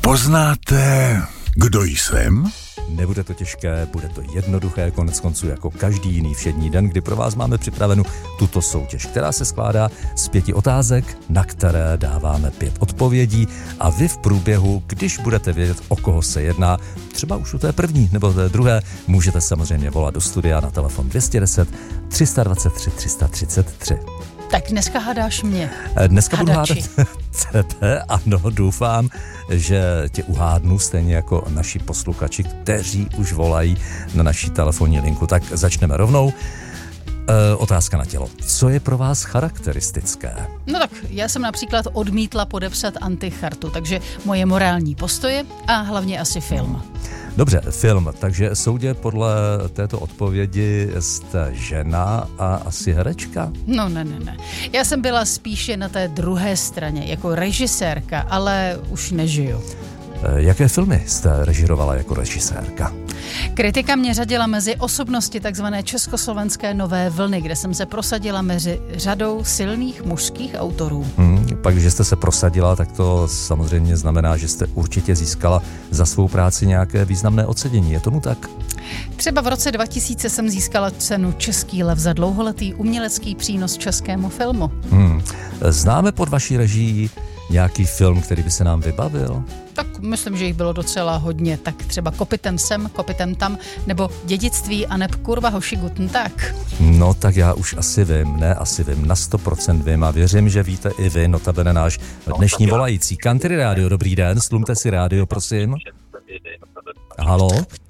Poznáte, kdo jsem? Nebude to těžké, bude to jednoduché, konec konců jako každý jiný všední den, kdy pro vás máme připravenu tuto soutěž, která se skládá z 5 otázek, na které dáváme 5 odpovědí a vy v průběhu, když budete vědět, o koho se jedná, třeba už u té první nebo té druhé, můžete samozřejmě volat do studia na telefon 210 323 333. Tak dneska hádáš mě. Dneska budu hádat tebe, ano, doufám, že tě uhádnu, stejně jako naši posluchači, kteří už volají na naší telefonní linku. Tak začneme rovnou. Otázka na tělo. Co je pro vás charakteristické? No tak, já jsem například odmítla podepsat antichartu, takže moje morální postoje a hlavně asi film. Dobře, film, takže soudě podle této odpovědi jste žena a asi herečka? No ne. Já jsem byla spíše na té druhé straně, jako režisérka, ale už nežiju. Jaké filmy jste režírovala jako režisérka? Kritika mě řadila mezi osobnosti takzvané československé nové vlny, kde jsem se prosadila mezi řadou silných mužských autorů. Pak, když jste se prosadila, tak to samozřejmě znamená, že jste určitě získala za svou práci nějaké významné ocenění. Je tomu tak? Třeba v roce 2000 jsem získala cenu Český lev za dlouholetý umělecký přínos českému filmu. Známe pod vaší režií nějaký film, který by se nám vybavil? Tak myslím, že jich bylo docela hodně. Tak třeba Kopitem sem, Kopitem tam, nebo Dědictví a neb kurva hoši guten tak. No tak já už asi vím, na 100% vím a věřím, že víte i vy, notabene náš dnešní volající. Country Radio, dobrý den, slumte si rádio, prosím. Halo?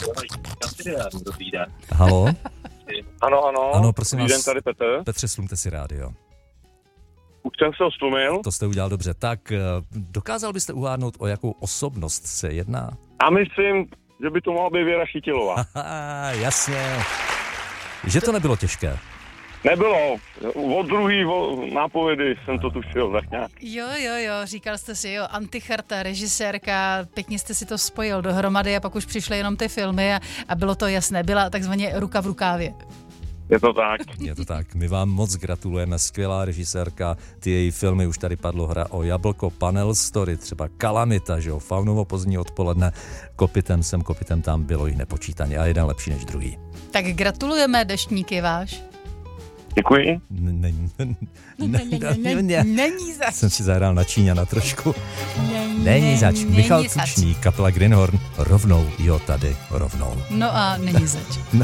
Halo? Ano, prosím vás. Dobrý den, tady Petr. Petře, slumte si rádio. Už jsem se oslumil. To jste udělal dobře. Tak dokázal byste uhádnout, o jakou osobnost se jedná? A myslím, že by to mohla být Věra Chytilová. Jasně. Že to nebylo těžké. Nebylo. Od druhý nápovědy jsem to tušil tak nějak. Jo, říkal jste si, anticharta, režisérka, pěkně jste si to spojil dohromady a pak už přišly jenom ty filmy a bylo to jasné. Byla takzvaně ruka v rukávě. Je to tak. Je to tak. My vám moc gratulujeme, skvělá režisérka. Ty její filmy, už tady padlo Hra o jablko, Panel Story, třeba Kalamita, že jo, Faunovo pozdní odpoledne, Kopitem sem, Kopitem tam, bylo jich nepočítaně a jeden lepší než druhý. Tak gratulujeme, deštníky váš. Děkuji. Není zač. Jsem si zahrál na Číňana trošku. Není zač. Michal Tučný, kapela Greenhorn, rovnou, jo, tady, rovnou. No a není zač. No.